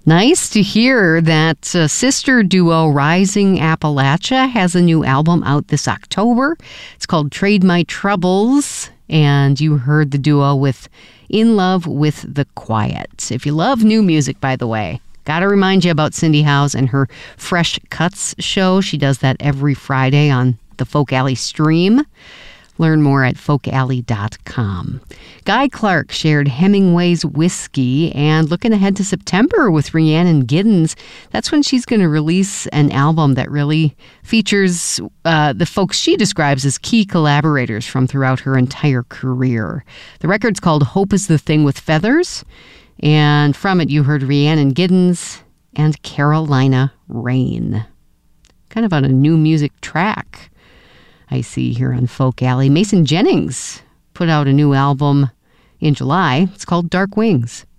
Nice to hear that sister duo Rising Appalachia has a new album out this October. It's called Trade My Troubles, and you heard the duo with In Love with the Quiet. If you love new music, by the way, gotta remind you about Cindy Howes and her Fresh Cuts show. She does that every Friday on the Folk Alley stream. Learn more at folkalley.com. Guy Clark shared Hemingway's Whiskey, and looking ahead to September with Rhiannon Giddens, that's when she's going to release an album that really features the folks she describes as key collaborators from throughout her entire career. The record's called Hope is the Thing with Feathers, and from it you heard Rhiannon Giddens and Carolina Rain. Kind of on a new music track I see here on Folk Alley. Mason Jennings put out a new album in July. It's called Dark Wings.